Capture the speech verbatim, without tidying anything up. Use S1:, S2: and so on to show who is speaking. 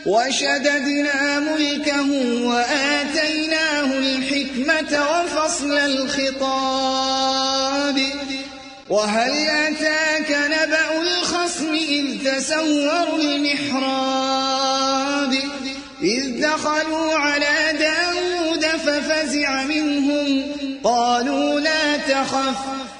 S1: وشددنا ملكه وآتيناه الحكمة وفصل الخطاب وهل أتاك نبأ الخصم إذ تسوروا المحراب إذ دخلوا على داود ففزع منهم قالوا لا تخف